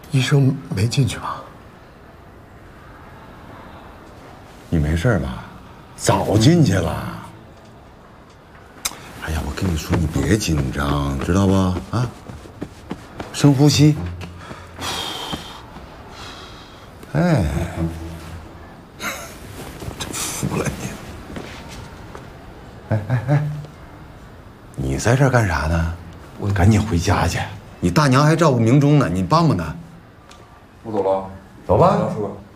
医生没进去吧？ 你没事吧？早进去了。哎呀，我跟你说，你别紧张，知道不？啊，深呼吸。哎，真服了你！哎，你在这儿干啥呢？我赶紧回家去。你大娘还照顾明忠呢，你帮帮她。 我走了， 走吧。 叔。